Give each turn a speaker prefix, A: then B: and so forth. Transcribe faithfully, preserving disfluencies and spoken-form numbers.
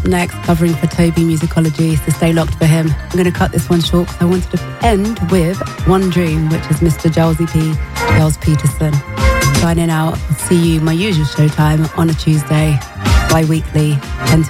A: next, covering for Toby Musicology, so stay locked for him. I'm going to cut this one short because I wanted to end with One Dream, which is Mister Jalsy P, Giles Peterson. Signing out. See you my usual showtime on a Tuesday, bi-weekly, ten to